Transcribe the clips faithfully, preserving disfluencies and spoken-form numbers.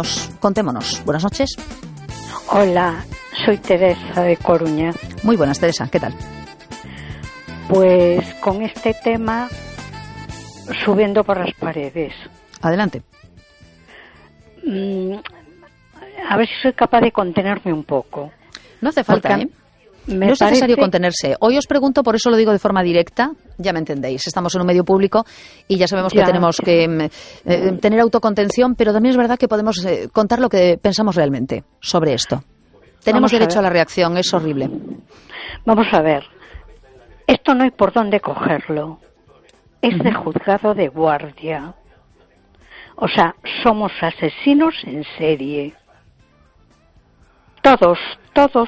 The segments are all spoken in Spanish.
Contémonos, contémonos. Buenas noches. Hola, soy Teresa de Coruña. Muy buenas, Teresa, ¿qué tal? Pues con este tema, subiendo por las paredes. Adelante. Mm, a ver si soy capaz de contenerme un poco. No hace falta, Porque ¿eh? Me no es parece... necesario contenerse. Hoy os pregunto, por eso lo digo de forma directa, ya me entendéis, estamos en un medio público y ya sabemos Ya. que tenemos que eh, tener autocontención, pero también es verdad que podemos eh, contar lo que pensamos realmente sobre esto. Tenemos Vamos a derecho a, ver. la reacción, es horrible. Vamos a ver. Esto no hay por dónde cogerlo. Es de juzgado de guardia. O sea, somos asesinos en serie. Todos, todos.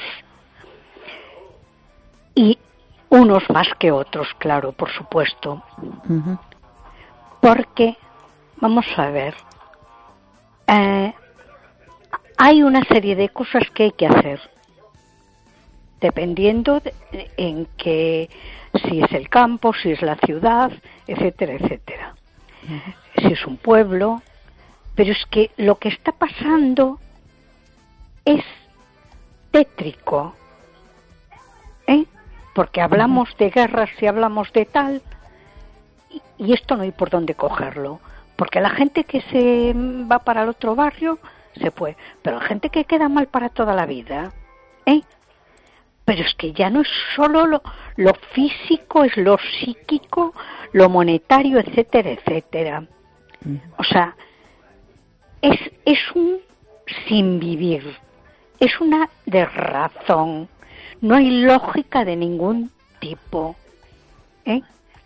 Y unos más que otros, claro, por supuesto. Uh-huh. Porque, vamos a ver, eh, hay una serie de cosas que hay que hacer, dependiendo de, en que, si es el campo, si es la ciudad, etcétera, etcétera. Uh-huh. Si es un pueblo, pero es que lo que está pasando es tétrico, ¿eh? Porque hablamos de guerras y hablamos de tal, y, y esto no hay por dónde cogerlo, porque la gente que se va para el otro barrio se fue, pero la gente que queda mal para toda la vida, ¿eh? Pero es que ya no es solo lo, lo físico, es lo psíquico, lo monetario, etcétera, etcétera. O sea, es, es un sin vivir, es una desrazón. No hay lógica de ningún tipo, ¿eh?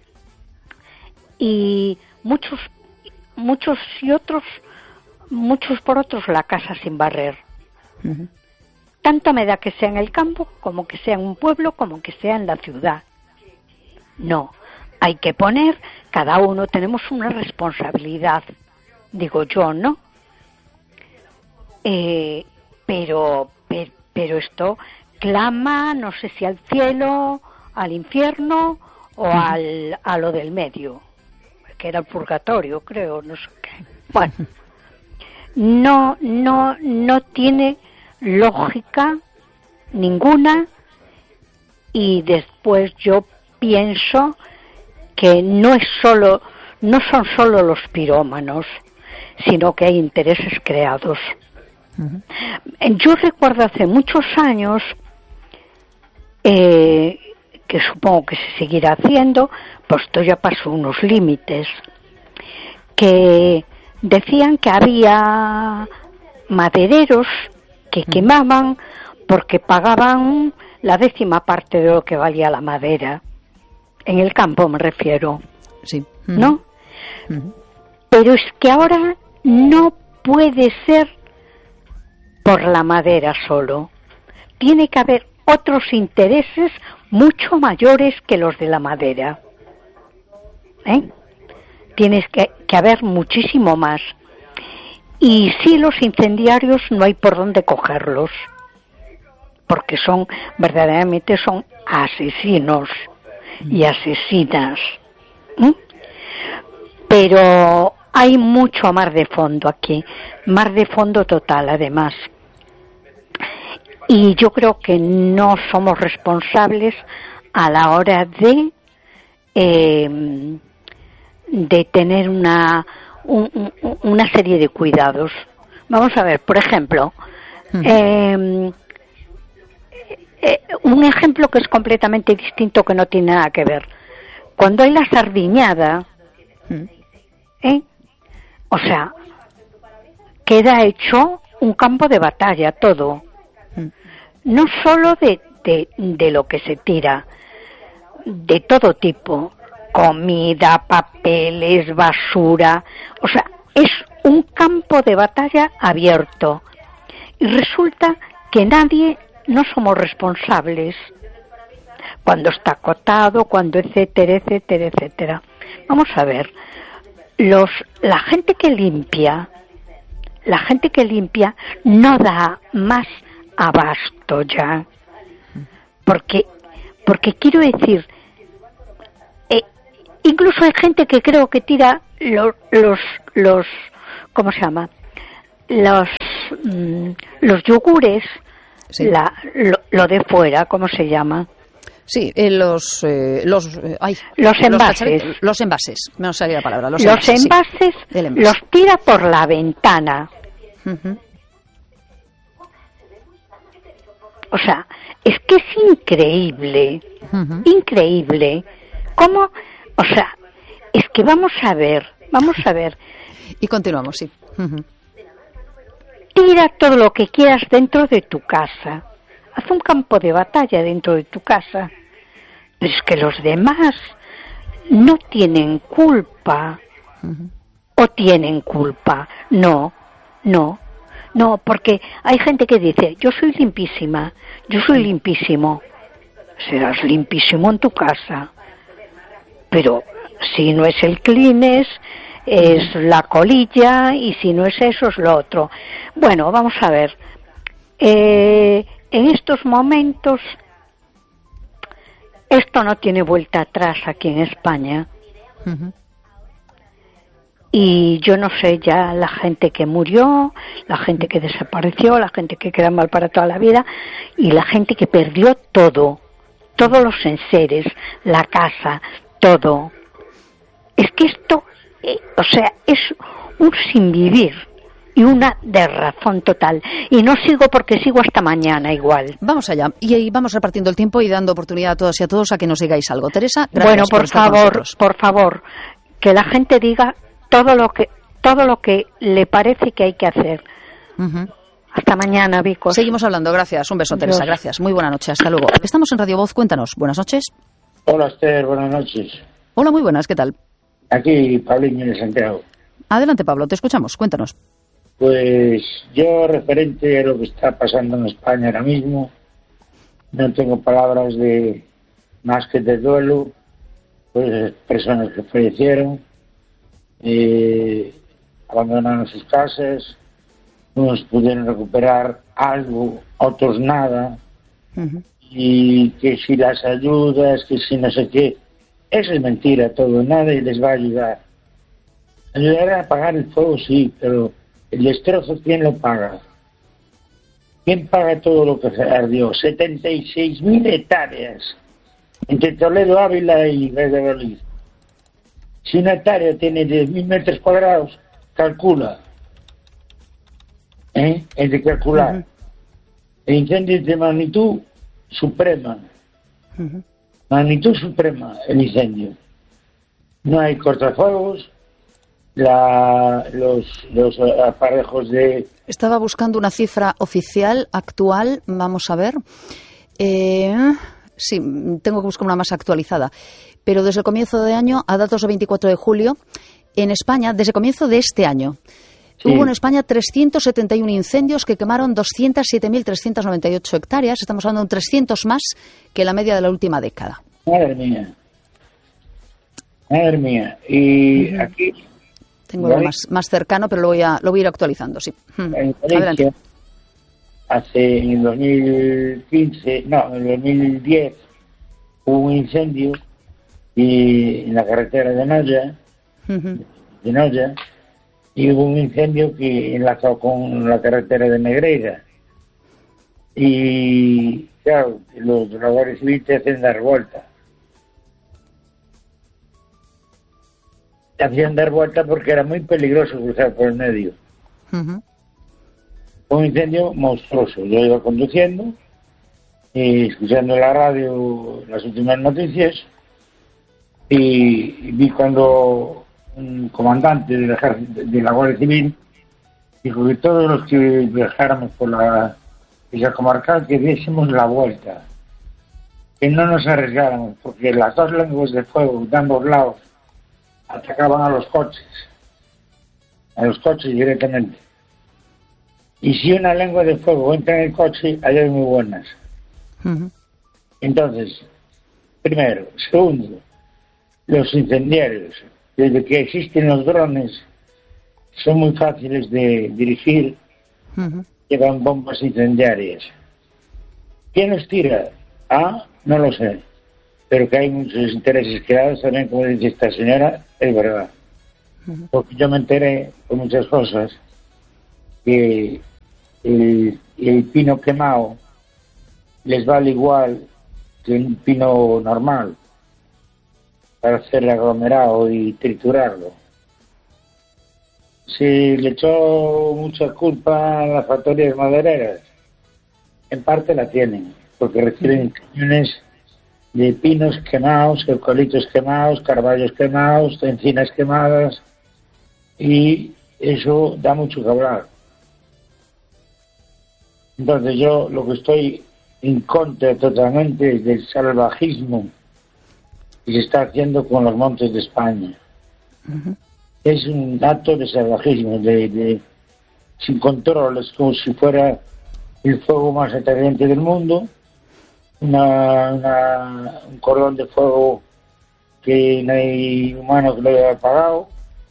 Y muchos, muchos y otros, muchos por otros la casa sin barrer. Uh-huh. Tanto me da que sea en el campo, como que sea en un pueblo, como que sea en la ciudad. No, hay que poner, cada uno tenemos una responsabilidad, digo yo, ¿no? Eh, pero, pero, pero esto clama, no sé si al cielo, al infierno o uh-huh. al, a lo del medio, que era el purgatorio, creo, no sé qué. Bueno, no, no, no tiene lógica ninguna, y después yo pienso que no es solo, no son solo los pirómanos, sino que hay intereses creados. Uh-huh. Yo recuerdo hace muchos años, eh, que supongo que se seguirá haciendo, pues esto ya pasó unos límites, que decían que había madereros que uh-huh. quemaban porque pagaban la décima parte de lo que valía la madera, en el campo me refiero, sí. Uh-huh. ¿no? Uh-huh. Pero es que ahora no puede ser por la madera solo. Tiene que haber otros intereses mucho mayores que los de la madera. ¿Eh? Tienes que, que haber muchísimo más. Y sí, los incendiarios no hay por dónde cogerlos, porque son, verdaderamente son asesinos y asesinas. ¿Eh? Pero hay mucho más de fondo aquí, más de fondo total además. Y yo creo que no somos responsables a la hora de eh, de tener una un, una serie de cuidados. Vamos a ver, por ejemplo, uh-huh. eh, eh, un ejemplo que es completamente distinto, que no tiene nada que ver. Cuando hay la sardiñada, uh-huh. ¿eh? O sea, queda hecho un campo de batalla todo. No solo de, de, de lo que se tira, de todo tipo, comida, papeles, basura, o sea, es un campo de batalla abierto. Y resulta que nadie, no somos responsables cuando está acotado, cuando etcétera, etcétera, etcétera. Vamos a ver, los, la gente que limpia, la gente que limpia no da más abasto ya, porque porque quiero decir, eh, incluso hay gente que creo que tira los los los ¿cómo se llama? Los mm, los yogures, sí. la, lo, lo de fuera, ¿cómo se llama? Sí, eh, los, eh, los, eh, ay, los envases. Los, los envases, me no salía la palabra. Los, los envases, envases sí, envase. Los tira por la ventana. Uh-huh. O sea, es que es increíble, uh-huh. increíble. ¿Cómo? O sea, es que vamos a ver, vamos a ver. Y continuamos, sí. Uh-huh. Tira todo lo que quieras dentro de tu casa. Haz un campo de batalla dentro de tu casa. Pero es que los demás no tienen culpa. Uh-huh. ¿O tienen culpa? No, no, no, porque hay gente que dice, yo soy limpísima, yo soy limpísimo. Serás limpísimo en tu casa. Pero si no es el Kleenex, es la colilla, y si no es eso, es lo otro. Bueno, vamos a ver. Eh, en estos momentos, esto no tiene vuelta atrás aquí en España. Uh-huh. Y yo no sé ya la gente que murió, la gente que desapareció, la gente que queda mal para toda la vida, y la gente que perdió todo, todos los enseres, la casa, todo. Es que esto, eh, o sea, es un sinvivir y una derrazón total. Y no sigo porque sigo hasta mañana igual. Vamos allá. Y ahí vamos repartiendo el tiempo y dando oportunidad a todas y a todos a que nos digáis algo. Teresa, gracias. Bueno, por, por estar favor, por favor, que la gente diga todo lo que todo lo que le parece que hay que hacer. Uh-huh. Hasta mañana, Vicos. Seguimos hablando. Gracias. Un beso, Teresa. Dios. Gracias. Muy buena noche. Hasta luego. Estamos en Radio Voz. Cuéntanos. Buenas noches. Hola, Esther. Buenas noches. Hola, muy buenas. ¿Qué tal? Aquí, Pablín de Santiago. Adelante, Pablo. Te escuchamos. Cuéntanos. Pues yo, referente a lo que está pasando en España ahora mismo, no tengo palabras de más que de duelo, pues personas que fallecieron, eh, abandonaron sus casas, unos pudieron recuperar algo, otros nada, uh-huh. y que si las ayudas, que si no sé qué, eso es mentira todo, nadie les va a ayudar. Ayudar a apagar el fuego sí, pero el destrozo, ¿quién lo paga? ¿Quién paga todo lo que se ardió? setenta y seis mil hectáreas entre Toledo, Ávila y Valladolid. Si una hectárea tiene diez mil metros cuadrados, calcula. ¿Eh? Es de calcular. Uh-huh. El incendio es de magnitud suprema. Uh-huh. Magnitud suprema, el incendio. No hay cortafuegos. La, los, los aparejos de... Estaba buscando una cifra oficial, actual, vamos a ver. Eh, sí, tengo que buscar una más actualizada. Pero desde el comienzo de año, a datos de veinticuatro de julio, en España, desde el comienzo de este año, sí. hubo en España trescientos setenta y uno incendios que quemaron doscientos siete mil trescientos noventa y ocho hectáreas. Estamos hablando de trescientos más que la media de la última década. Madre mía. Madre mía. Y uh-huh. aquí... Tengo algo más, más cercano, pero lo voy a lo voy a ir actualizando, sí. En Valencia, hace en el dos mil quince, no, en el dos mil diez, hubo un incendio y en la carretera de Noya, uh-huh. de Noya, y hubo un incendio que enlazó con la carretera de Negreira. Y, claro, los de la Guardia Civil te hacen dar vuelta. Hacían dar vuelta porque era muy peligroso cruzar por el medio. Uh-huh. Un incendio monstruoso. Yo iba conduciendo y escuchando en la radio las últimas noticias y vi cuando un comandante de la, de la Guardia Civil dijo que todos los que viajáramos por la isla comarcal que diésemos la vuelta, que no nos arriesgáramos porque las dos lenguas de fuego de ambos lados atacaban a los coches, a los coches directamente. Y si una lengua de fuego entra en el coche, hay muy buenas. Uh-huh. Entonces, primero. Segundo, los incendiarios. Desde que existen los drones, son muy fáciles de dirigir, uh-huh. llevan bombas incendiarias. ¿Quién los tira? Ah, no lo sé. Pero que hay muchos intereses creados también, como dice esta señora, es verdad. Uh-huh. Porque yo me enteré de muchas cosas que el, el pino quemado les vale igual que un pino normal para hacer aglomerado y triturarlo. Se le echó mucha culpa a las factorías madereras. En parte la tienen, porque reciben camiones de pinos quemados, eucaliptos quemados, carballos quemados, encinas quemadas, y eso da mucho que hablar. Entonces yo lo que estoy en contra totalmente es del salvajismo que se está haciendo con los montes de España. Uh-huh. Es un acto de salvajismo, de, de sin controles, como si fuera el fuego más atrayente del mundo, una, una, un cordón de fuego que no hay humano que lo haya apagado,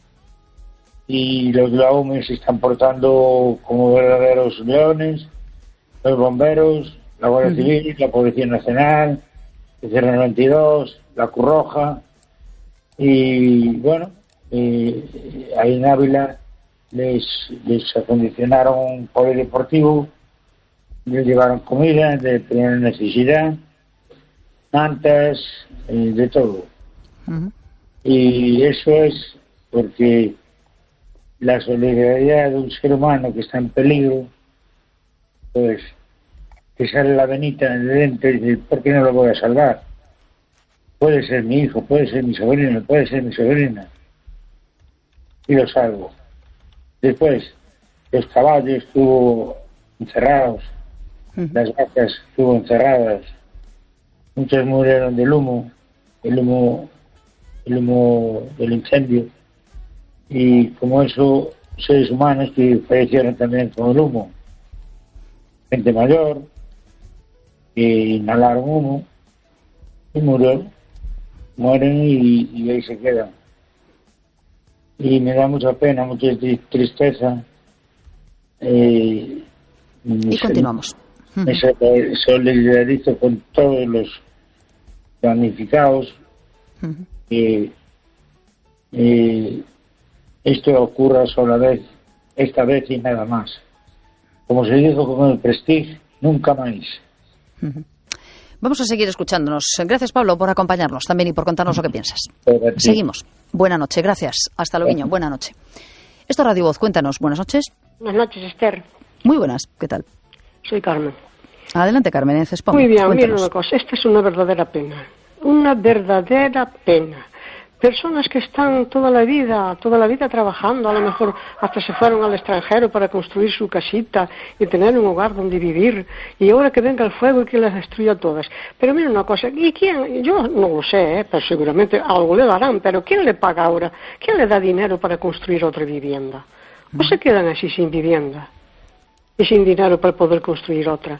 y los laumes se están portando como verdaderos leones, los bomberos, la Guardia uh-huh. Civil, la Policía Nacional, el C noventa y dos, la Cruz Roja, y bueno, eh, ahí en Ávila les, les acondicionaron un polideportivo, les llevaron comida de primera necesidad, mantas, eh, de todo. Uh-huh. Y eso es porque la solidaridad de un ser humano que está en peligro, pues que sale la venita de dentro y dice, ¿por qué no lo voy a salvar? Puede ser mi hijo, puede ser mi sobrino, puede ser mi sobrina. Y lo salvo. Después, los caballos estuvo encerrados, uh-huh. las vacas estuvo encerradas, muchos murieron del humo, el humo, el humo del incendio, y como eso, seres humanos que fallecieron también con el humo, gente mayor, que inhalaron humo y murió, mueren y, y ahí se quedan. Y me da mucha pena, mucha tristeza. Eh, y continuamos. Me solidarizo con todos los damnificados. Uh-huh. que eh, esto ocurra sola vez, esta vez y nada más. Como se dijo con el Prestige, nunca más. Uh-huh. Vamos a seguir escuchándonos. Gracias, Pablo, por acompañarnos también y por contarnos lo que piensas. Seguimos. Buena noche, gracias. Hasta luego. Buena noche. Esto es Radio Voz, cuéntanos. Buenas noches. Buenas noches, Esther. Muy buenas, ¿qué tal? Soy Carmen. Adelante, Carmen, en Cespón. Muy bien, mira una cosa, esta es una verdadera pena. Una verdadera pena. Personas que están toda la vida, toda la vida trabajando, a lo mejor hasta se fueron al extranjero para construir su casita y tener un hogar donde vivir, y ahora que venga el fuego y que las destruya todas. Pero mira una cosa, ¿y quién? Yo no lo sé, ¿eh? Pero seguramente algo le darán, pero ¿quién le paga ahora? ¿Quién le da dinero para construir otra vivienda? ¿O se quedan así sin vivienda y sin dinero para poder construir otra?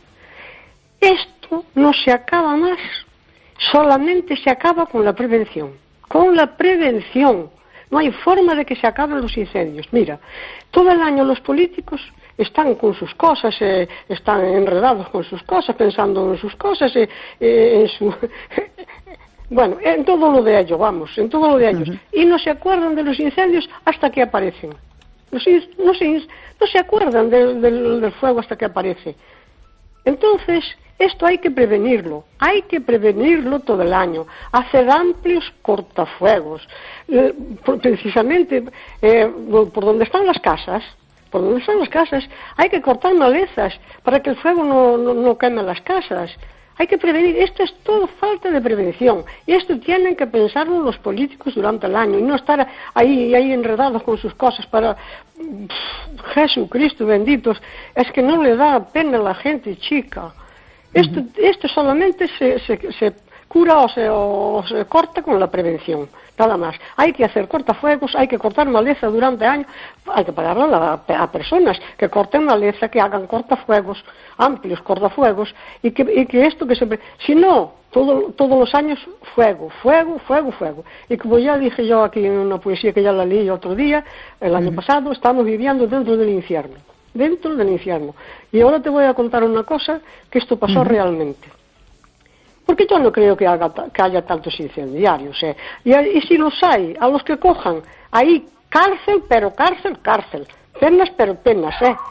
Esto no se acaba más, solamente se acaba con la prevención. Con la prevención. No hay forma de que se acaben los incendios. Mira, todo el año los políticos están con sus cosas, eh, están enredados con sus cosas, pensando en sus cosas, eh, eh, en su... bueno, en todo lo de ellos, vamos, en todo lo de ellos. Uh-huh. Y no se acuerdan de los incendios hasta que aparecen. No se, no se, no se acuerdan del, del, del fuego hasta que aparece. Entonces, esto hay que prevenirlo, hay que prevenirlo todo el año, hacer amplios cortafuegos, eh, precisamente eh, por donde están las casas, por donde están las casas, hay que cortar malezas para que el fuego no, no, no queme las casas. Hay que prevenir, esto es todo falta de prevención, y esto tienen que pensarlo los políticos durante el año, y no estar ahí, ahí enredados con sus cosas para... Pff, Jesucristo benditos, es que no le da pena a la gente chica. Esto, esto solamente se, se, se cura o se, o se corta con la prevención, nada más. Hay que hacer cortafuegos, hay que cortar maleza durante años, hay que pagarle a, a personas que corten maleza, que hagan cortafuegos, amplios cortafuegos, y que, y que esto que se... Si no, todo, todos los años fuego, fuego, fuego, fuego. Y como ya dije yo aquí en una poesía que ya la leí otro día, el año uh-huh. pasado, estamos viviendo dentro del infierno. Dentro del infierno. Y ahora te voy a contar una cosa, que esto pasó uh-huh. realmente. Porque yo no creo que, haga, que haya tantos incendiarios, ¿eh? Y, y si los hay, a los que cojan, ahí cárcel, pero cárcel, cárcel. Penas, pero penas, ¿eh?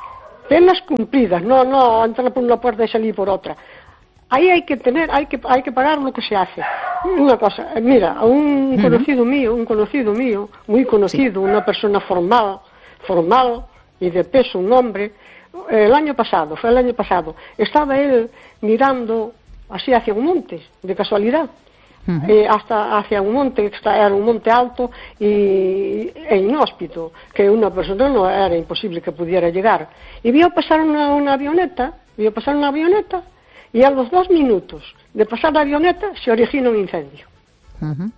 penas cumplidas, no, no entrar por una puerta y salir por otra. Ahí hay que tener, hay que, hay que pagar lo que se hace. Una cosa, mira, a un uh-huh. conocido mío, un conocido mío, muy conocido, sí. una persona formal, formal y de peso, un hombre, el año pasado, fue el año pasado, estaba él mirando así hacia un monte, de casualidad, uh-huh. eh, hasta hacia un monte, era un monte alto y, e inhóspito, que una persona no era imposible que pudiera llegar. Y vio pasar una, una avioneta, vio pasar una avioneta, y a los dos minutos de pasar la avioneta se origina un incendio. Uh-huh.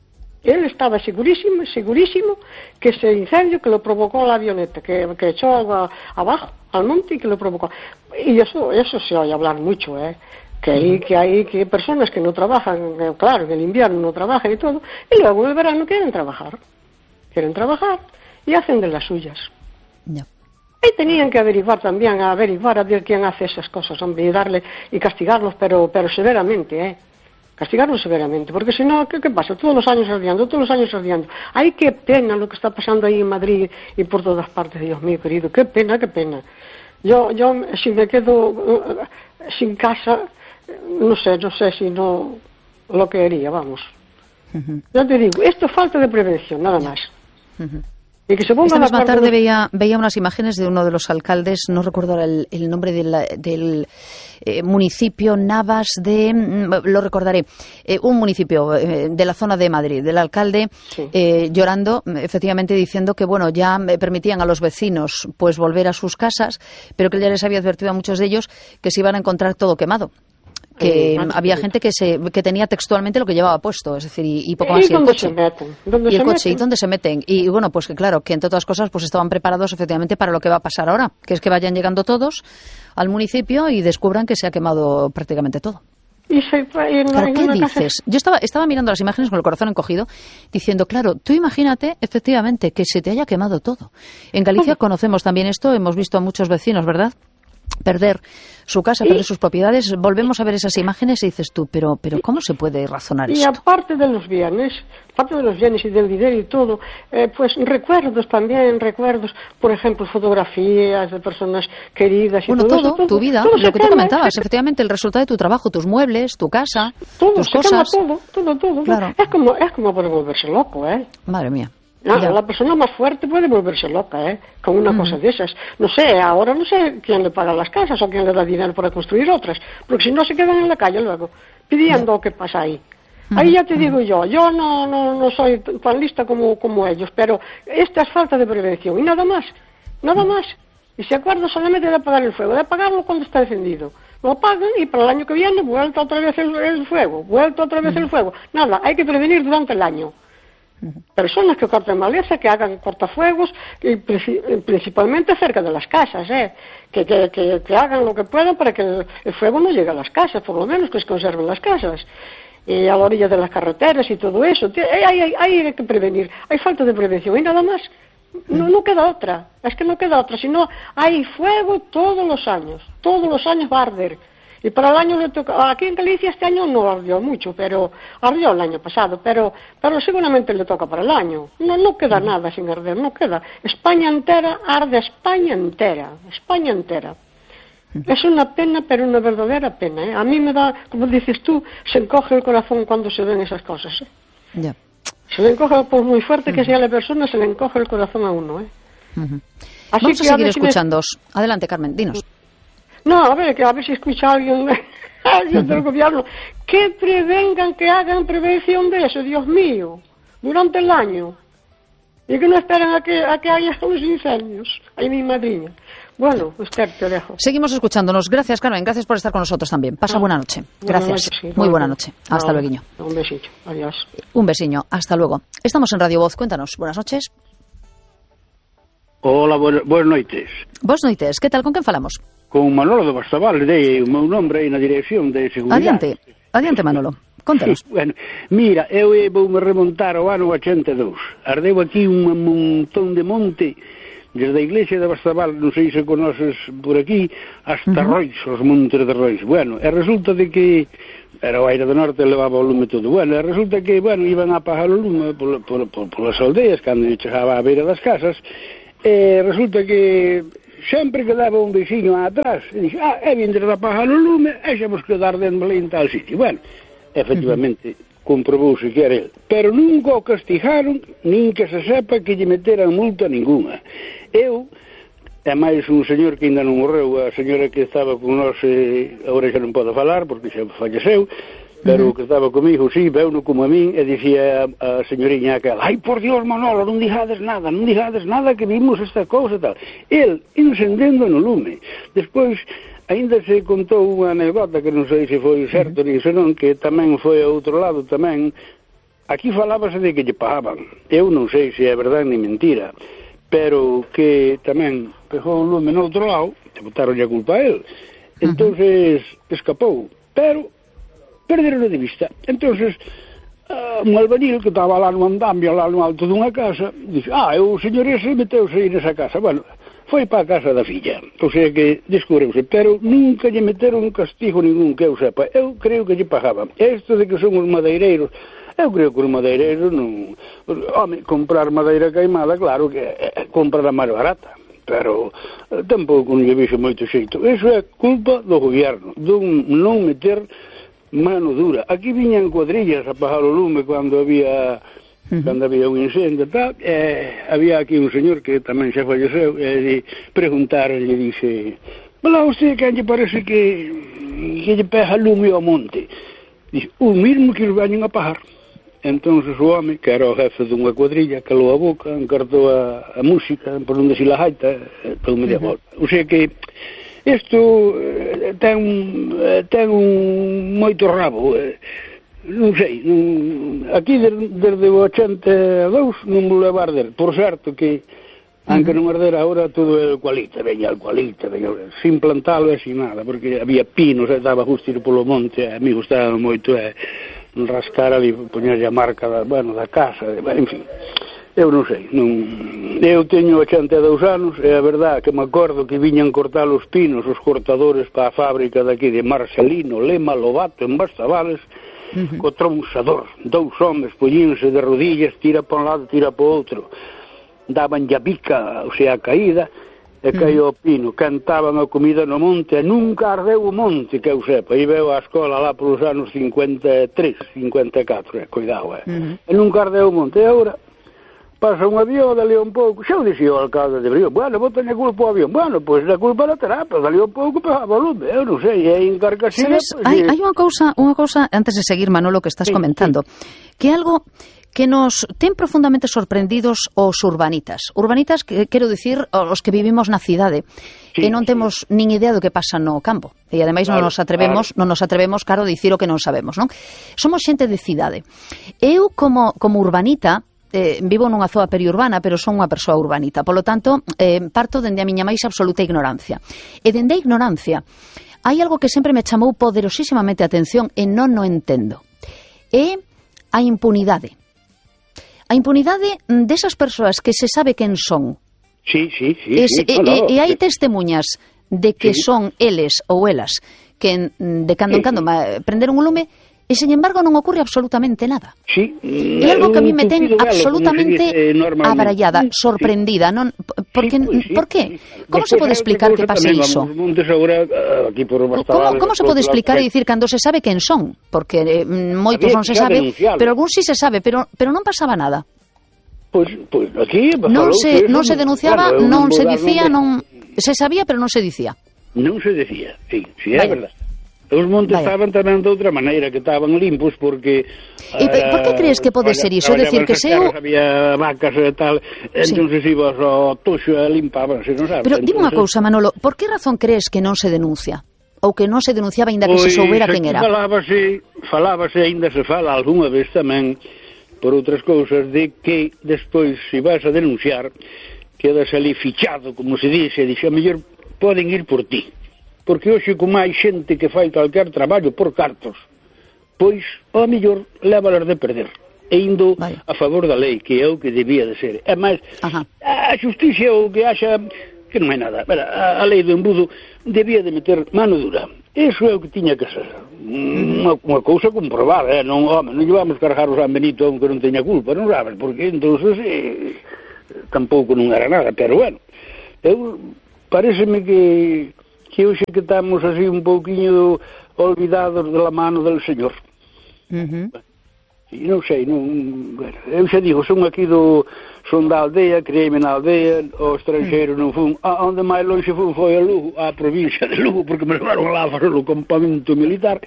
Él estaba segurísimo, segurísimo que ese incendio que lo provocó la avioneta, que, que echó agua abajo al monte y que lo provocó. Y eso, eso se oye hablar mucho, ¿eh? Que hay, que hay que hay personas que no trabajan, claro, en el invierno no trabajan y todo, y luego en el verano quieren trabajar. Quieren trabajar y hacen de las suyas. No. Y tenían que averiguar también, a averiguar a ver quién hace esas cosas, hombre, y darle, y castigarlos, pero, pero severamente, ¿eh? Castigarlos severamente, porque si no, ¿qué, ¿qué pasa? Todos los años ardiendo, todos los años ardiendo. Ay, qué pena lo que está pasando ahí en Madrid y por todas partes, Dios mío, querido, qué pena, qué pena. Yo, yo, si me quedo uh, sin casa, no sé, no sé si no lo que haría, vamos. Uh-huh. Ya te digo, esto es falta de prevención, nada más. Uh-huh. Y que se ponga Esta misma la tarde de... veía, veía unas imágenes de uno de los alcaldes, no recuerdo ahora el, el nombre del, del eh, municipio, Navas de, lo recordaré, eh, un municipio eh, de la zona de Madrid, del alcalde sí. eh, llorando, efectivamente diciendo que bueno, ya permitían a los vecinos pues volver a sus casas, pero que ya les había advertido a muchos de ellos que se iban a encontrar todo quemado. Que eh, había gente que se que tenía textualmente lo que llevaba puesto, es decir, y, y poco más. ¿Y, y el coche? Se meten? ¿Dónde y el se coche, meten? ¿y dónde se meten? Y bueno, pues que claro, que entre otras cosas pues estaban preparados efectivamente para lo que va a pasar ahora, que es que vayan llegando todos al municipio y descubran que se ha quemado prácticamente todo. ¿Y se, y en, claro, en ¿qué dices? Casa? Yo estaba, estaba mirando las imágenes con el corazón encogido, diciendo, claro, tú imagínate, efectivamente, que se te haya quemado todo. En Galicia ¿Cómo? Conocemos también esto, hemos visto a muchos vecinos, ¿verdad?, perder su casa, perder sus propiedades. Volvemos a ver esas imágenes y dices tú, pero pero ¿cómo se puede razonar y esto? Y aparte de los bienes, aparte de los bienes y del dinero y todo, eh, pues recuerdos también, recuerdos, por ejemplo, fotografías de personas queridas y bueno, todo, todo, eso, todo tu vida, todo lo que quema, tú comentabas, se... efectivamente, el resultado de tu trabajo, tus muebles, tu casa, todo, tus se cosas. Quema todo, todo, todo. Claro. Es como, es como por volverse loco, ¿eh? Madre mía. No, la persona más fuerte puede volverse loca, ¿eh? Con una mm. cosa de esas. No sé, ahora no sé quién le paga las casas o quién le da dinero para construir otras, porque si no se quedan en la calle luego, pidiendo no. qué pasa ahí. Mm. Ahí ya te mm. digo yo, yo no, no, no soy tan lista como, como ellos, pero esta es falta de prevención y nada más, nada mm. más. Y se acuerda solamente de apagar el fuego, de apagarlo cuando está encendido. Lo apagan y para el año que viene vuelta otra vez el, el fuego, vuelta otra vez mm. el fuego. Nada, hay que prevenir durante el año. Personas que corten maleza, que hagan cortafuegos, y principalmente cerca de las casas, ¿eh? que, que, que, que hagan lo que puedan para que el, el fuego no llegue a las casas, por lo menos que se conserven las casas, y a la orilla de las carreteras y todo eso. Hay, hay, hay que prevenir, hay falta de prevención y nada más. No, no queda otra, es que no queda otra, si no hay fuego todos los años, todos los años va a arder. Y para el año le toca, aquí en Galicia este año no ardió mucho, pero ardió el año pasado, pero pero seguramente le toca para el año. No no queda nada sin arder, no queda. España entera arde, España entera, España entera. Es una pena, pero una verdadera pena, ¿eh? A mí me da, como dices tú, se encoge el corazón cuando se ven esas cosas, ¿eh? Yeah. Se le encoge, por muy fuerte que sea la persona, se le encoge el corazón a uno, ¿eh? Uh-huh. Así Vamos que a seguir escuchándoos. Me... Adelante, Carmen, dinos. No, a ver, que a ver si escucha alguien, alguien del gobierno, que prevengan, que hagan prevención de eso, Dios mío, durante el año, y que no esperen a que, a que haya los incendios. Ay, mi madrina. Bueno, usted te dejo. Seguimos escuchándonos. Gracias, Carmen, gracias por estar con nosotros también. Pasa ah, buena noche. Gracias. Buena noche, sí, Muy buena noche. Hasta no, luego. Un besito. Adiós. Un besiño. Hasta luego. Estamos en Radio Voz. Cuéntanos. Buenas noches. Hola, buenas, buenas noites. Buenas noites. Que tal? Con quen falamos? Con Manolo de Bastabal, dei o meu nombre aí na Dirección de Seguridade. Adiante, adiante Manolo, contanos. Sí, bueno, mira, eu voume remontar ao ano ochenta e dous. Ardeu aquí un montón de monte, desde a iglesia de Bastabal, non sei se conoces por aquí, hasta uh-huh. Rois, os montes de Rois. Bueno, e resulta de que era o aire do norte levaba o lume todo. Bueno, e resulta que, bueno, iban a apagar o lume por, por, por, por as aldeas, cando chegaba á beira das casas, e resulta que sempre que daba un veciño atrás, e dixe, ah, é vindo de apagar o lume, e xa vos quedar dentro ali en tal sitio. Bueno, efectivamente, uh-huh. comprobouse que era el. Pero nunca o castigaron, nin que se sepa que lle meteran multa ninguna. Eu, e máis un señor que ainda non morreu, a señora que estaba con nós, eh, agora xa non pode falar, porque xa falleceu, pero o que estaba comigo, sí, veuno como a min, e dicía a, a señoriña aquela, ai, por Dios, Manolo, non dixades nada, non dixades nada que vimos esta cousa e tal. El, encendendo no lume. Despois, ainda se contou unha anécdota que non sei se foi certo uh-huh. nin senón, que tamén foi a outro lado tamén. Aquí falábase de que lle pagaban. Eu non sei se é verdade ni mentira, pero que tamén pegou o lume no outro lado, te botaron a culpa a el. Entonces, uh-huh. escapou. Pero perderon de vista. Entonces, uh, un albañil que estaba lá no andamio, lá no alto dunha casa, dixe, ah, o señor ese meteuse aí nesa casa. Bueno, foi para a casa da filla, o sea que descubreuse, pero nunca lle meteron un castigo ningún que eu sepa. Eu creo que lle pagaban. Isto de que son os madeireiros, eu creo que os madeireiros non... Home, comprar madeira queimada, claro que é comprar a máis barata, pero eh, tampouco non lle vixo moito xeito. Iso é culpa do gobierno, dun non meter mano dura. Aquí viñan cuadrillas a apagar o lume cando había uh-huh. cando había un incendio e tal, eh, había aquí un señor que tamén xa falleceu, e preguntaron, lle dixe, "Vela, usted que lle parece que que lle pega lume ao monte?" Dixe, "O mismo que os veñen a apagar." Entonces o home, que era o jefe dunha cuadrilla, calou a boca, encartou a, a música, por onde si la gaita, e todo media uh-huh. volta. O sea que isto eh, ten, eh, ten un moito rabo, eh, non sei, non, aquí desde, desde o ochenta e dous non vou levar der, por certo que, aunque non arder agora, todo é eucalipto, veña eucalipto, veña, sin plantalo e sin nada, porque había pinos, e daba justo ir polo monte, e a mí gustaba moito, e rascar ali, poñerlle a marca da, bueno, da casa, de, en fin. Eu non sei, non... eu teño ochenta e dous anos e a verdade que me acordo que viñan cortar os pinos, os cortadores para a fábrica daqui de Marcelino, Lema, Lobato, en Bastavales, uh-huh. co tronxador, dous homes poñínse de rodillas, tira para un lado, tira para o outro, daban a bica, o sea, a caída, e caíu o pino, cantaban a comida no monte, e nunca ardeu o monte, que eu sepa, e veo a escola lá polos anos cincuenta e tres, cincuenta e catro, eh, cuidado, eh, uh-huh. e nunca ardeu o monte, e agora pasa un avión, dali un pouco, xa o dixía o alcalde de Brión, bueno, vou teña culpa o avión, bueno, pois pues, a culpa la terá, pero dali un pouco pegaba o lume, eu non sei, é en Carcasilla... Sabes, pues, hai, hai unha cousa, unha cousa, antes de seguir, Manolo, que estás sí, comentando, sí. que algo que nos ten profundamente sorprendidos os urbanitas. Urbanitas, que, quero dicir, os que vivimos na cidade, sí, que non temos sí. nin idea do que pasa no campo. E ademais claro, non nos atrevemos, claro. non nos atrevemos, claro, a dicir o que non sabemos, non? Somos xente de cidade. Eu, como, como urbanita, eh, vivo nunha zoa periurbana, pero son unha persoa urbanita. Polo tanto, eh, parto dende a miña máis absoluta ignorancia. E dende a ignorancia, hai algo que sempre me chamou poderosísimamente a atención e non o entendo. É a impunidade. A impunidade desas persoas que se sabe quen son. Sí, sí, sí. E, sí, e, no, no, e hai sí. testemunhas de que sí. son eles ou elas que de cando en cando sí. prenderon un lume e, sen embargo, non ocurre absolutamente nada. Sí. É algo que a mí me ten absolutamente abrallada, sorprendida. Non? Porque, sí, pues, sí, por qué? Sí. Como se pode explicar que pase iso? Como, como se pode explicar e dicir cando se sabe quen son? Porque eh, moitos non se sabe, pero algún sí se sabe, pero, pero non pasaba nada. Pois, pois aquí... Non se, non se denunciaba, claro, non se dicía, non... Se sabía, pero non se dicía. Non se dicía, sí, sí, é verdade. Os montes Vaya. estaban tamén de outra maneira, que estaban limpos porque... E uh, por que crees que pode ser iso? É dicir, que se eu... Había vacas e tal, entón se ibas ao toxo e limpaban, se non sabes. Pero dime unha cousa, Manolo, por que razón crees que non se denuncia? Ou que non se denunciaba ainda que se soubera quen era? Falábase, falábase, ainda se fala algunha vez tamén, por outras cousas, de que despois, se vas a denunciar, quedas ali fichado, como se dixe, e dixe, a mellor poden ir por ti. Porque hoxe, como hai xente que fai calquer traballo por cartos, pois, ao mellor, lévalas de perder, e indo Vaya. a favor da lei, que é o que debía de ser. É máis, Ajá. a xusticia o que haxa, que non é nada, a, a lei do embudo debía de meter mano dura. Eso é o que tiña que ser. Unha, unha cousa comprobada, eh? non, home, non llevamos cargar o San Benito aunque non teña culpa, non sabes, porque entonces eh, tampouco non era nada, pero bueno, eu pareceme que que hoxe que estamos así un pouquiño olvidados de la mano del Señor. Uh-huh. E non sei, non, bueno, eu xa digo, son aquí do, son da aldea, creíme na aldea, o estranxeiro non fun, a, onde máis longe fun foi a Lugo, a provincia de Lugo, porque me levaron lá a fazer o campamento militar,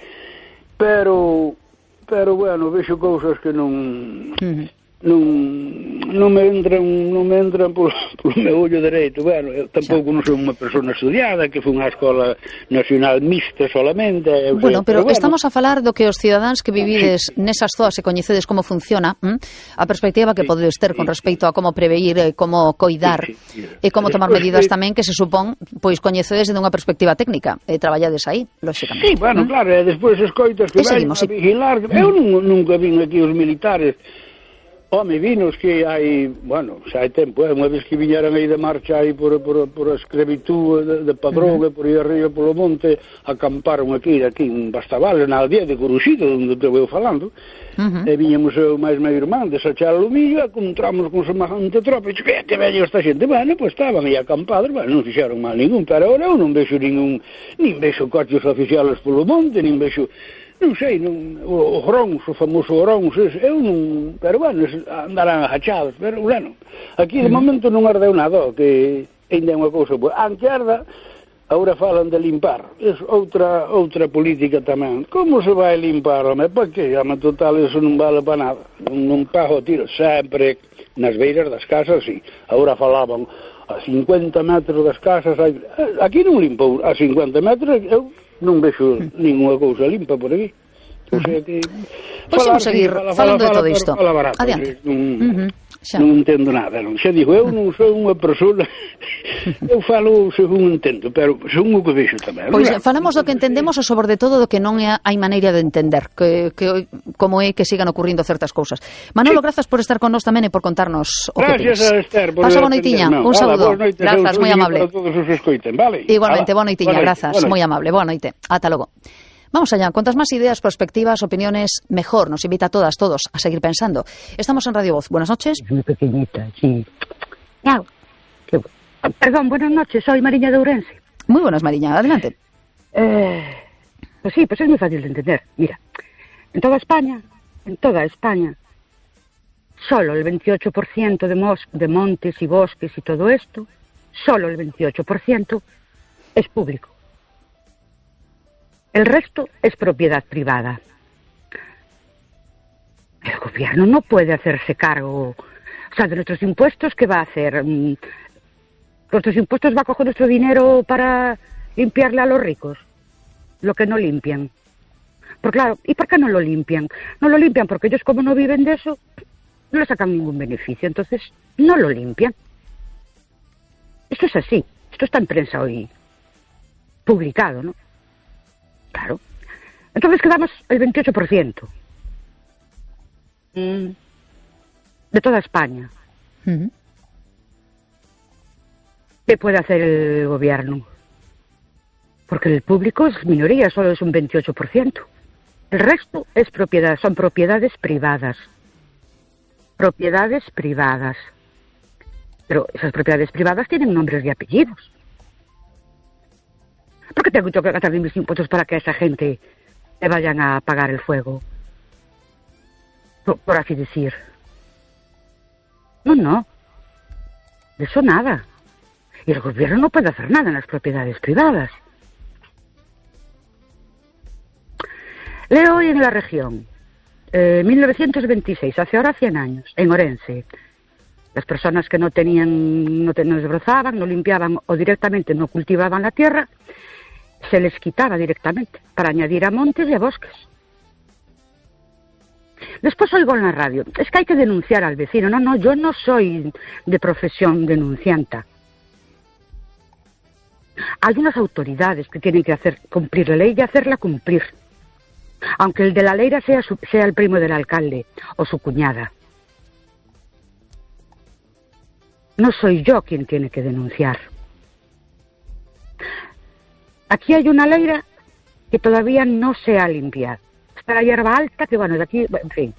pero, pero, bueno, vexo cousas que non... Uh-huh. non, non me entran non me entran polo, polo meu ollo dereito. Bueno, eu tampouco non son unha persona estudiada, que foi unha escola nacional mixta solamente. Bueno, sei, pero, pero bueno. estamos a falar do que os cidadáns que vivides sí. nesas zoas e coñecedes como funciona, ¿m? a perspectiva que sí, podedes ter con respecto a como preveir e como coidar sí, sí, sí. e como tomar medidas sí. tamén que se supón, pois coñecedes de unha perspectiva técnica e traballades aí, lóxicamente. Sí, bueno, ¿m? claro, e despois escoitas que ven a sí. vigilar. Eu nunca vin aquí os militares. Home, vinos que hai, bueno, xa hai tempo, eh? Unha vez que viñeran aí de marcha aí por, por, por a esclavitud de, de Padrón, uh-huh. por aí arriba polo monte, acamparon aquí, aquí en Bastavales, na aldea de Coruxido, onde te veu falando, uh-huh. e viñamos eu máis meu irmán de Sachar Lumillo, e encontramos con semejante tropa, e dixo, que vello esta xente, bueno, pois estaban aí acampados, bueno, non fixeron mal ningún, pero ahora eu non vexo ningún, nin vexo coches oficiales polo monte, nin vexo... Non sei, non, o, o Grons, o famoso Grons, eu non... Pero, bueno, andarán agachados, pero, bueno, aquí de momento non ardeu nada, que ainda é unha cousa boa. Anque arda, agora falan de limpar. É outra outra política tamén. Como se vai limpar, home? Pa que? Home, total, eso non vale para nada. Non, non pago tiro, sempre nas beiras das casas, sí. Agora falaban a cincuenta metros das casas, hai... aquí non limpou, a cincuenta metros, eu... non vexo ninguna cousa limpa por aquí. O sea que... Pois imos seguir fala, falando fala, de todo isto. Fala barato, adiante. Non, uh-huh. non entendo nada. Non. Xa digo, eu non sou unha persona... eu falo según entendo, pero según o que vexo tamén. Pois claro, falamos do que entendemos e sobre todo do que non hai maneira de entender, que, que como é que sigan ocurrindo certas cousas. Manolo, sí. grazas por estar con nós tamén e por contarnos o que Gracias a Esther por Pasa boa noitiña, un saúdo. Grazas, moi amable. Para todos os escoiten, vale? Igualmente, boa noitiña, grazas, moi amable. Boa noite. Ata logo. Vamos allá, cuantas más ideas, perspectivas, opiniones, mejor. Nos invita a todas, todos, a seguir pensando. Estamos en Radio Voz. Buenas noches. Es muy pequeñita, sí. Miau. Qué... Perdón, buenas noches, soy Mariña de Ourense. Muy buenas, Mariña, adelante. Eh, pues sí, pues es muy fácil de entender. Mira, en toda España, en toda España, solo el veintiocho por ciento de, mos de montes y bosques y todo esto, solo el veintiocho por ciento es público. El resto es propiedad privada. El gobierno no puede hacerse cargo, o sea, de nuestros impuestos, ¿qué va a hacer? ¿Nuestros impuestos va a coger nuestro dinero para limpiarle a los ricos? Lo que no limpian. Pues claro, ¿y por qué no lo limpian? No lo limpian porque ellos, como no viven de eso, no le sacan ningún beneficio, entonces no lo limpian. Esto es así, esto está en prensa hoy publicado, ¿no? Claro. Entonces quedamos el veintiocho por ciento mm. de toda España. Uh-huh. ¿Qué puede hacer el gobierno? Porque el público es minoría, solo es un veintiocho por ciento. El resto es propiedad, son propiedades privadas. Propiedades privadas. Pero esas propiedades privadas tienen nombres y apellidos. ¿Por qué tengo yo que gastar mis impuestos para que a esa gente le vayan a pagar el fuego? Por, por así decir. No, no. De eso nada. Y el gobierno no puede hacer nada en las propiedades privadas. Leo hoy en La Región, eh, mil novecientos veintiséis, hace ahora cien años, en Orense. Las personas que no tenían, no, te, no desbrozaban, no limpiaban o directamente no cultivaban la tierra, se les quitaba directamente para añadir a montes y a bosques. Después oigo en la radio, es que hay que denunciar al vecino. No, no, yo no soy de profesión denuncianta. Hay unas autoridades que tienen que hacer cumplir la ley y hacerla cumplir. Aunque el de la ley sea, su, sea el primo del alcalde o su cuñada. No soy yo quien tiene que denunciar. Aquí hay una leira que todavía no se ha limpiado. Está la hierba alta, que bueno, de aquí, en fin.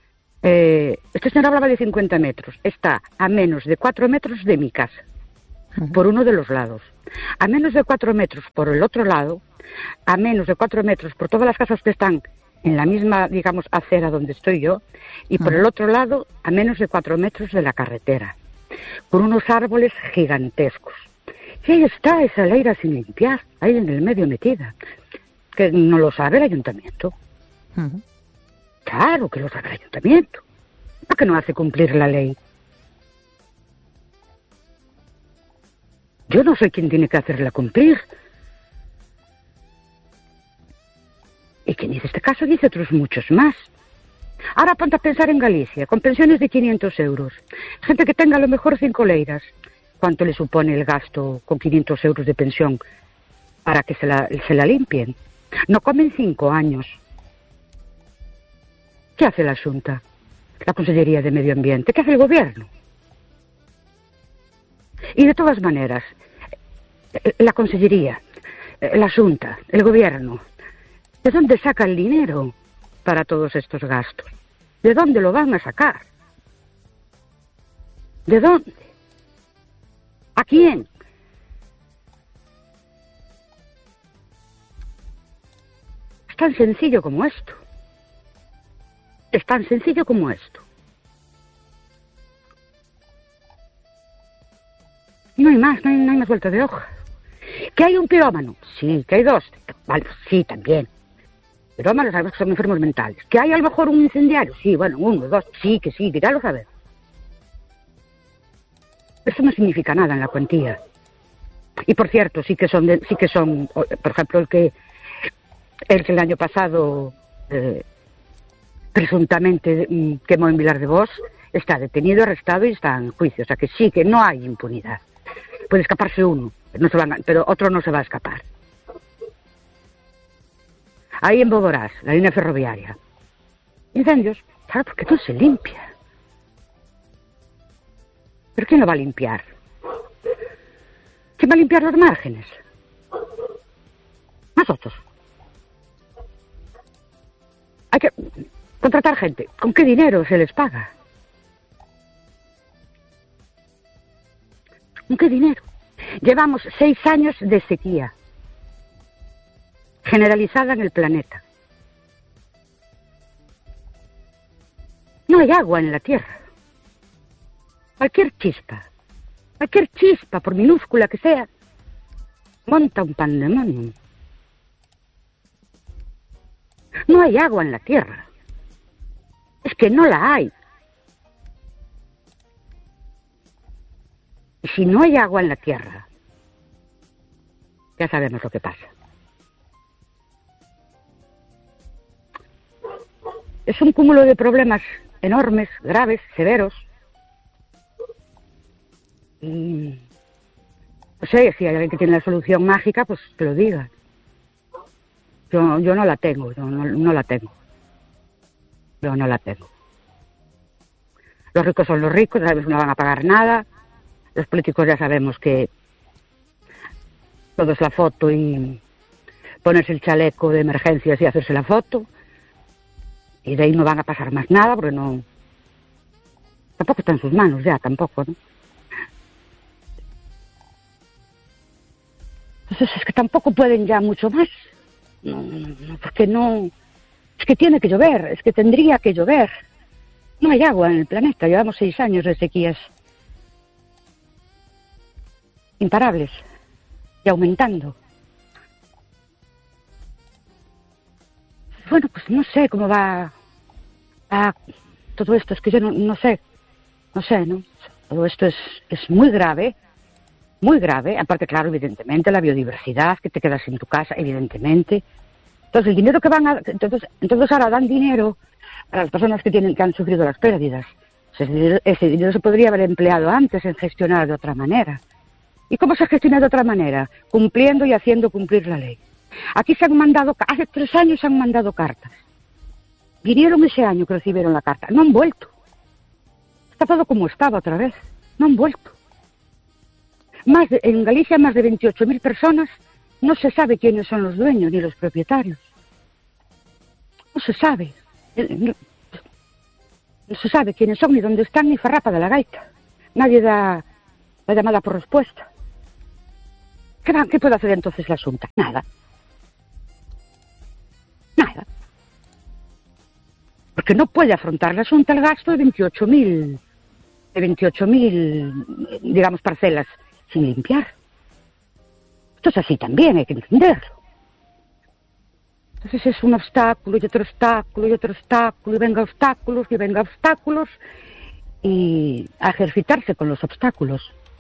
Eh, este señor hablaba de cincuenta metros. Está a menos de cuatro metros de mi casa. uh-huh. por uno de los lados. A menos de cuatro metros por el otro lado, a menos de cuatro metros por todas las casas que están en la misma, digamos, acera donde estoy yo, y por uh-huh. el otro lado, a menos de cuatro metros de la carretera, con unos árboles gigantescos. Y ahí está esa leira sin limpiar, ahí en el medio metida, que no lo sabe el ayuntamiento. Uh-huh. Claro que lo sabe el ayuntamiento. ¿Por qué no hace cumplir la ley? Yo no soy quien tiene que hacerla cumplir. Y quien dice este caso dice otros muchos más. Ahora ponte a pensar en Galicia, con pensiones de quinientos euros. Gente que tenga a lo mejor cinco leiras. ¿Cuánto le supone el gasto con quinientos euros de pensión para que se la, se la limpien? No comen cinco años. ¿Qué hace la Xunta? La Consellería de Medio Ambiente. ¿Qué hace el Gobierno? Y de todas maneras, la Consellería, la Xunta, el Gobierno, ¿de dónde saca el dinero para todos estos gastos? ¿De dónde lo van a sacar? ¿De dónde? ¿A quién? Es tan sencillo como esto. Es tan sencillo como esto. No hay más, no hay, no hay más vuelta de hoja. ¿Que hay un pirómano? Sí. ¿Que hay dos? Vale, sí, también. Pirómanos sabemos que son enfermos mentales. ¿Que hay a lo mejor un incendiario? Sí, bueno, uno, dos, sí, que sí, que ya lo sabemos. Eso no significa nada en la cuantía. Y por cierto, sí que son, de, sí que son, por ejemplo, el que el que el año pasado eh, presuntamente mm, quemó en Vilar de Bos, está detenido, arrestado y está en juicio. O sea que sí, que no hay impunidad. Puede escaparse uno, no se van a, pero otro no se va a escapar. Ahí en Boborás, la línea ferroviaria. Incendios, claro, porque no se limpia. ¿Pero quién lo va a limpiar? ¿Quién va a limpiar los márgenes? Nosotros. Hay que contratar gente. ¿Con qué dinero se les paga? ¿Con qué dinero? Llevamos seis años de sequía generalizada en el planeta. No hay agua en la Tierra. Cualquier chispa, cualquier chispa, por minúscula que sea, monta un pandemonio. No hay agua en la Tierra. Es que no la hay. Y si no hay agua en la Tierra, ya sabemos lo que pasa. Es un cúmulo de problemas enormes, graves, severos. Y no sé, si hay alguien que tiene la solución mágica, pues que lo diga. Yo, yo no la tengo, yo no, no la tengo. Yo no la tengo. Los ricos son los ricos, ya sabemos que no van a pagar nada. Los políticos ya sabemos que todo es la foto y ponerse el chaleco de emergencias y hacerse la foto. Y de ahí no van a pasar más nada, porque no... Tampoco está en sus manos ya, tampoco, ¿no? Entonces es que tampoco pueden ya mucho más. No, no, porque no... Es que tiene que llover, es que tendría que llover. No hay agua en el planeta, llevamos seis años de sequías imparables y aumentando. Bueno, pues no sé cómo va a todo esto, es que yo no, no sé, no sé, ¿no? Todo esto es, es muy grave, muy grave, aparte, claro, evidentemente, la biodiversidad, que te quedas en tu casa, evidentemente. Entonces, el dinero que van a... Entonces, entonces ahora dan dinero a las personas que tienen que han sufrido las pérdidas. Ese dinero, ese dinero se podría haber empleado antes en gestionar de otra manera. ¿Y cómo se gestiona de otra manera? Cumpliendo y haciendo cumplir la ley. Aquí se han mandado, hace tres años se han mandado cartas. Vinieron ese año que recibieron la carta. No han vuelto. Está todo como estaba otra vez. No han vuelto. Más de, en Galicia, más de veintiocho mil personas, no se sabe quiénes son los dueños ni los propietarios. No se sabe. No, no se sabe quiénes son, ni dónde están, ni farrapa de la gaita. Nadie da la llamada por respuesta. ¿Qué, ¿Qué puede hacer entonces la Xunta? Nada. Nada. Porque no puede afrontar la Xunta el gasto de veintiocho mil, de veintiocho mil, digamos, parcelas sin limpiar. Esto es así también, hay que entenderlo. Entonces es un obstáculo y otro obstáculo y otro obstáculo, y venga obstáculos y venga obstáculos, y a ejercitarse con los obstáculos.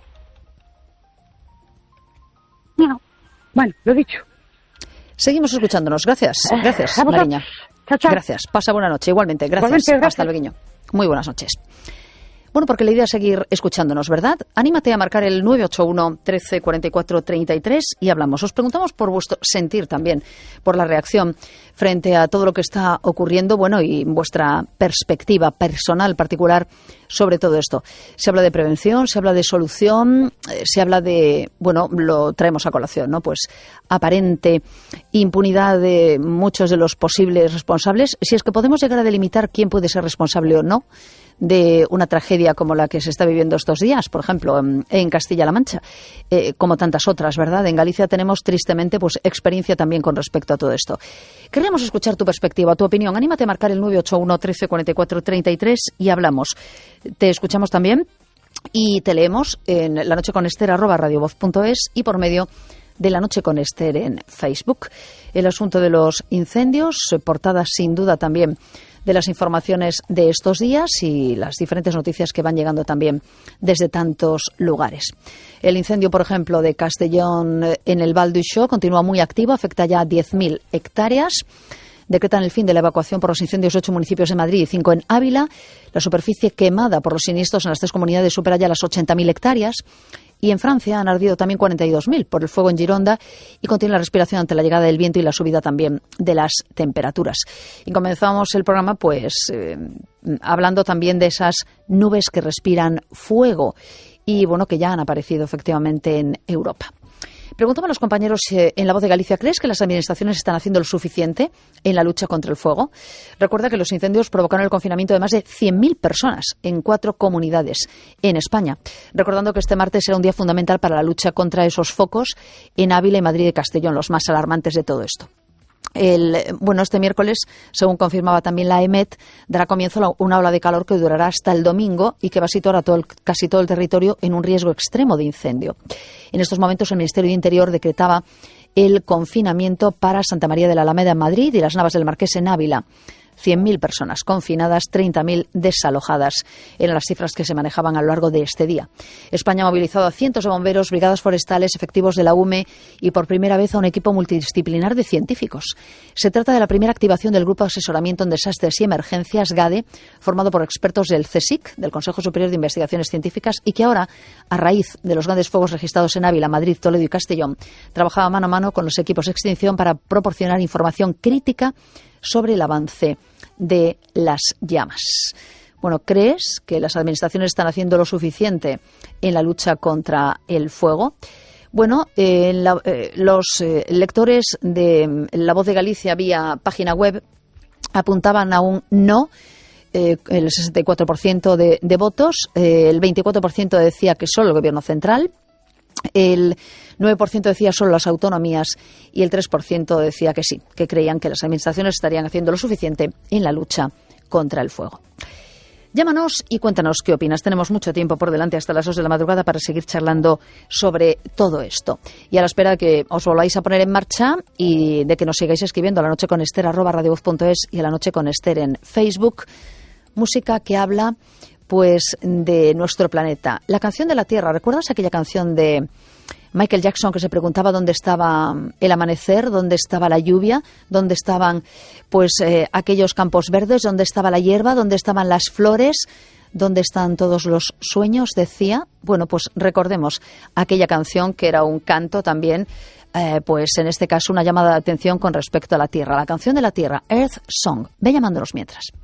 No. Bueno, lo dicho. Seguimos escuchándonos. Gracias. Gracias, uh, Mariña. Chao, chao. Gracias. Pasa buena noche. Igualmente. Gracias. Igualmente, gracias. Hasta luego. Muy buenas noches. Bueno, porque la idea es seguir escuchándonos, ¿verdad? Anímate a marcar el nueve ocho uno, trece, cuarenta y cuatro, treinta y tres y hablamos. Os preguntamos por vuestro sentir también, por la reacción frente a todo lo que está ocurriendo, bueno, y vuestra perspectiva personal particular sobre todo esto. Se habla de prevención, se habla de solución, eh, se habla de, bueno, lo traemos a colación, ¿no? Pues aparente impunidad de muchos de los posibles responsables. Si es que podemos llegar a delimitar quién puede ser responsable o no de una tragedia como la que se está viviendo estos días, por ejemplo, en, en Castilla-La Mancha, eh, como tantas otras, ¿verdad? En Galicia tenemos, tristemente, pues experiencia también con respecto a todo esto. Queremos escuchar tu perspectiva, tu opinión. Anímate a marcar el nueve ocho uno, trece, cuarenta y cuatro, treinta y tres y hablamos. Te escuchamos también y te leemos en la noche con Esther arroba radiovoz punto es y por medio de La Noche con Esther en Facebook. El asunto de los incendios, portadas sin duda también de las informaciones de estos días y las diferentes noticias que van llegando también desde tantos lugares. El incendio, por ejemplo, de Castellón en el Val d'Uixó continúa muy activo, afecta ya a diez mil hectáreas. Decretan el fin de la evacuación por los incendios de ocho municipios en Madrid y cinco en Ávila. La superficie quemada por los siniestros en las tres comunidades supera ya las ochenta mil hectáreas. Y en Francia han ardido también cuarenta y dos mil por el fuego en Gironda y contiene la respiración ante la llegada del viento y la subida también de las temperaturas. Y comenzamos el programa pues eh, hablando también de esas nubes que respiran fuego y bueno, que ya han aparecido efectivamente en Europa. Preguntamos a los compañeros eh, en La Voz de Galicia, ¿crees que las administraciones están haciendo lo suficiente en la lucha contra el fuego? Recuerda que los incendios provocaron el confinamiento de más de cien mil personas en cuatro comunidades en España. Recordando que este martes era un día fundamental para la lucha contra esos focos en Ávila y Madrid y Castellón, los más alarmantes de todo esto. El, bueno, este miércoles, según confirmaba también la EMET, dará comienzo la, una ola de calor que durará hasta el domingo y que va a situar a todo el, casi todo el territorio en un riesgo extremo de incendio. En estos momentos el Ministerio de Interior decretaba el confinamiento para Santa María de la Alameda en Madrid y las Navas del Marqués en Ávila. cien mil personas confinadas, treinta mil desalojadas. Eran las cifras que se manejaban a lo largo de este día. España ha movilizado a cientos de bomberos, brigadas forestales, efectivos de la U M E y por primera vez a un equipo multidisciplinar de científicos. Se trata de la primera activación del Grupo de Asesoramiento en Desastres y Emergencias, GADE, formado por expertos del CSIC, del Consejo Superior de Investigaciones Científicas, y que ahora, a raíz de los grandes fuegos registrados en Ávila, Madrid, Toledo y Castellón, trabajaba mano a mano con los equipos de extinción para proporcionar información crítica sobre el avance de las llamas. Bueno, ¿crees que las administraciones están haciendo lo suficiente en la lucha contra el fuego? Bueno, eh, la, eh, los eh, lectores de La Voz de Galicia vía página web apuntaban a un no, eh, el sesenta y cuatro por ciento de, de votos, eh, el veinticuatro por ciento decía que solo el Gobierno central, el nueve por ciento decía solo las autonomías y el tres por ciento decía que sí, que creían que las administraciones estarían haciendo lo suficiente en la lucha contra el fuego. Llámanos y cuéntanos qué opinas. Tenemos mucho tiempo por delante hasta las dos de la madrugada para seguir charlando sobre todo esto. Y a la espera de que os volváis a poner en marcha y de que nos sigáis escribiendo a la noche con Esther arroba radiovoz punto es y a la noche con Esther en Facebook. Música que habla pues de nuestro planeta. La canción de la Tierra, ¿recuerdas aquella canción de Michael Jackson que se preguntaba dónde estaba el amanecer, dónde estaba la lluvia, dónde estaban pues eh, aquellos campos verdes, dónde estaba la hierba, dónde estaban las flores, dónde están todos los sueños, decía? Bueno, pues recordemos aquella canción que era un canto también, eh, pues en este caso una llamada de atención con respecto a la Tierra. La canción de la Tierra, Earth Song. Ve llamándonos mientras.